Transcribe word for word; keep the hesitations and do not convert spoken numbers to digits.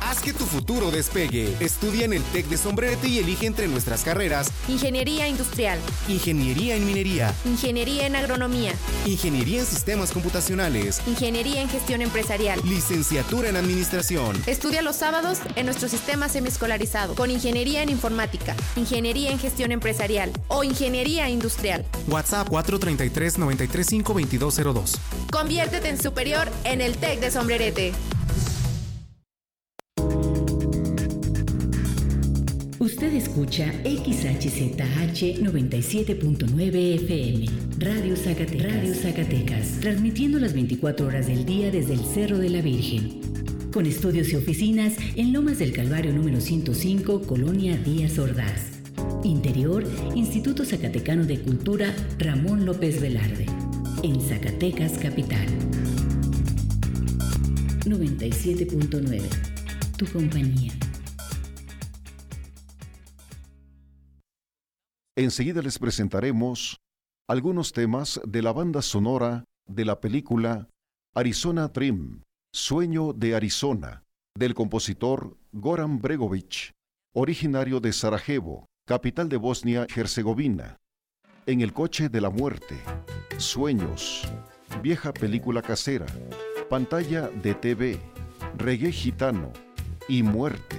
Haz que tu futuro despegue. Estudia en el TEC de Sombrerete y elige entre nuestras carreras: Ingeniería Industrial, Ingeniería en Minería, Ingeniería en Agronomía, Ingeniería en Sistemas Computacionales, Ingeniería en Gestión Empresarial, Licenciatura en Administración. Estudia los sábados en nuestro sistema semiescolarizado con Ingeniería en Informática, Ingeniería en Gestión Empresarial o Ingeniería Industrial. WhatsApp cuatro treinta y tres, noventa y tres cinco, veintidós cero dos. Conviértete en superior en el TEC de Sombrerete. Usted escucha X H Z H noventa y siete punto nueve F M, Radio Zacatecas, Radio Zacatecas, transmitiendo las veinticuatro horas del día desde el Cerro de la Virgen, con estudios y oficinas en Lomas del Calvario número ciento cinco, Colonia Díaz Ordaz. Interior, Instituto Zacatecano de Cultura Ramón López Velarde, en Zacatecas Capital. noventa y siete punto nueve, tu compañía. Enseguida les presentaremos algunos temas de la banda sonora de la película Arizona Dream, Sueño de Arizona, del compositor Goran Bregović, originario de Sarajevo, capital de Bosnia-Herzegovina. En el coche de la muerte, Sueños, vieja película casera, pantalla de T V, reggae gitano y muerte.